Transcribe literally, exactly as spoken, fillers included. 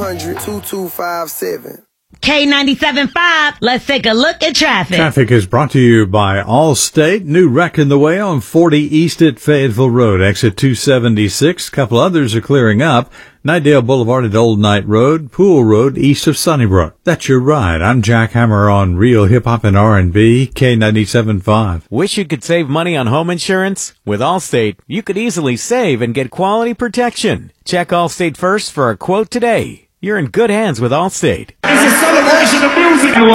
hundred, two two five seven. K ninety-seven point five, let's take a look at traffic. Traffic is brought to you by Allstate. New wreck in the way on forty East at Fayetteville Road, exit two seventy-six. A couple others are clearing up. Nightdale Boulevard at Old Knight Road, Pool Road, east of Sunnybrook. That's your ride. I'm Jack Hammer on Real Hip Hop and R and B, K ninety-seven point five. Wish you could save money on home insurance? With Allstate, you could easily save and get quality protection. Check Allstate first for a quote today. You're in good hands with Allstate. It's a celebration of music.